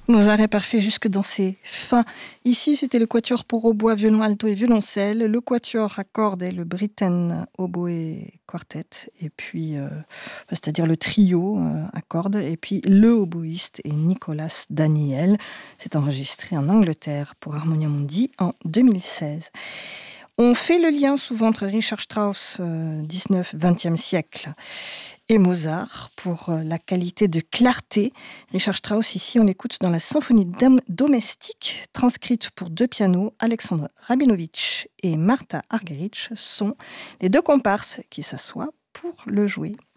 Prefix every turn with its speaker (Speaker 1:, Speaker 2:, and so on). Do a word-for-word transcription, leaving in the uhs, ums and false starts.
Speaker 1: Mozart est parfait jusque dans ses fins. Ici, c'était le quatuor pour hautbois, violon alto et violoncelle, le quatuor à cordes et le Britten Oboe Quartet, et puis, euh, c'est-à-dire le trio euh, à cordes, et puis le oboïste et Nicolas Daniel. C'est enregistré en Angleterre pour Harmonia Mundi en deux mille seize. On fait le lien souvent entre Richard Strauss, euh, dix-neuvième vingtième siècle, et Mozart pour euh, la qualité de clarté. Richard Strauss, ici, on l'écoute dans la symphonie dom- domestique, transcrite pour deux pianos. Alexandre Rabinovitch et Martha Argerich sont les deux comparses qui s'assoient pour le jouer.